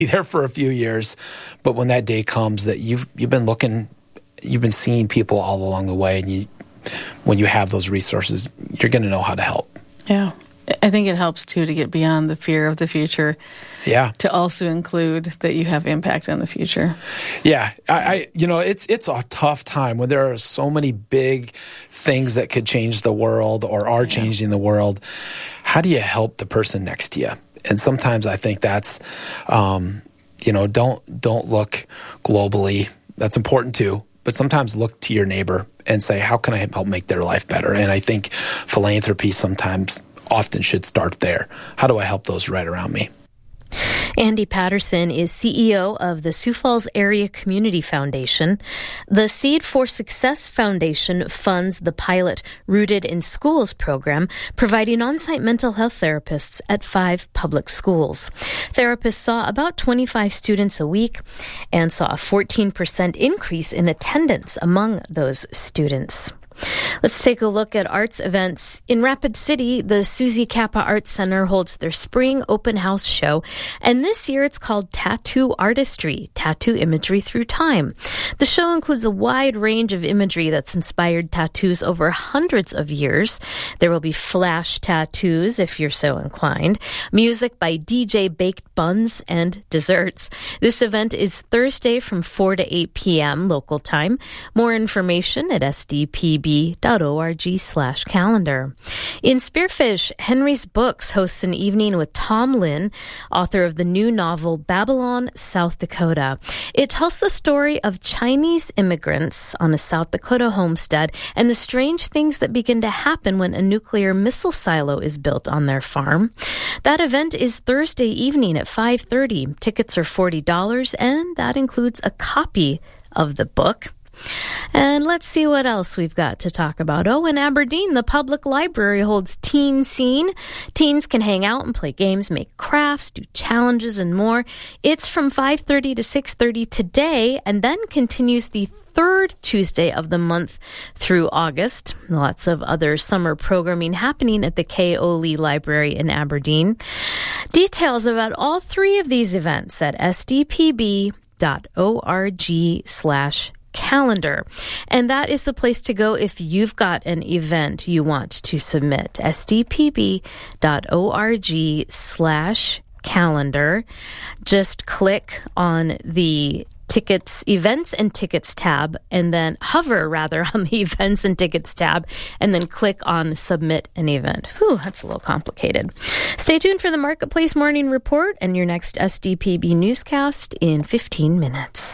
there for a few years, but when that day comes that you've been seeing people all along the way, and when you have those resources, you're going to know how to help. Yeah. I think it helps, too, to get beyond the fear of the future. Yeah. To also include that you have impact on the future. Yeah. It's a tough time when there are so many big things that could change the world or are changing the world. How do you help the person next to you? And sometimes I think that's, don't look globally. That's important, too. But sometimes look to your neighbor and say, how can I help make their life better? And I think philanthropy often should start there. How do I help those right around me? Andy Patterson is CEO of the Sioux Falls Area Community Foundation. The Seed for Success Foundation funds the pilot Rooted in Schools program, providing on-site mental health therapists at 5 public schools. Therapists saw about 25 students a week and saw a 14% increase in attendance among those students. Let's take a look at arts events. In Rapid City, the Susie Kappa Arts Center holds their spring open house show, and this year it's called Tattoo Artistry, Tattoo Imagery Through Time. The show includes a wide range of imagery that's inspired tattoos over hundreds of years. There will be flash tattoos, if you're so inclined, music by DJ Baked Buns, and desserts. This event is Thursday from 4 to 8 p.m. local time. More information at sdpb.org/calendar. In Spearfish, Henry's Books hosts an evening with Tom Lynn, author of the new novel Babylon, South Dakota. It tells the story of Chinese immigrants on a South Dakota homestead and the strange things that begin to happen when a nuclear missile silo is built on their farm. That event is Thursday evening at 5:30. Tickets are $40, and that includes a copy of the book. And let's see what else we've got to talk about. Oh, in Aberdeen, the public library holds Teen Scene. Teens can hang out and play games, make crafts, do challenges, and more. It's from 5:30 to 6:30 today, and then continues the third Tuesday of the month through August. Lots of other summer programming happening at the K.O. Lee Library in Aberdeen. Details about all 3 of these events at sdpb.org/calendar. And that is the place to go if you've got an event you want to submit. sdpb.org/calendar. Just click on the events and tickets tab, and then hover on the events and tickets tab, and then click on submit an event. Whew, that's a little complicated. Stay tuned for the Marketplace Morning Report and your next SDPB newscast in 15 minutes.